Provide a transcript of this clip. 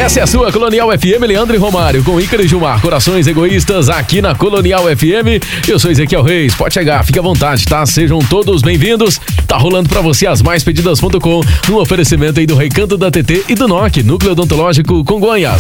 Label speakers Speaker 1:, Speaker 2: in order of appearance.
Speaker 1: Essa é a sua Colonial FM, Leandro e Romário, com Ícaro e Gilmar, Corações Egoístas, aqui na Colonial FM. Eu sou Ezequiel Reis, pode chegar, fique à vontade, tá? Sejam todos bem-vindos. Tá rolando pra você as maispedidas.com, no oferecimento aí do Recanto da TT e do NOC, Núcleo Odontológico Congonhas.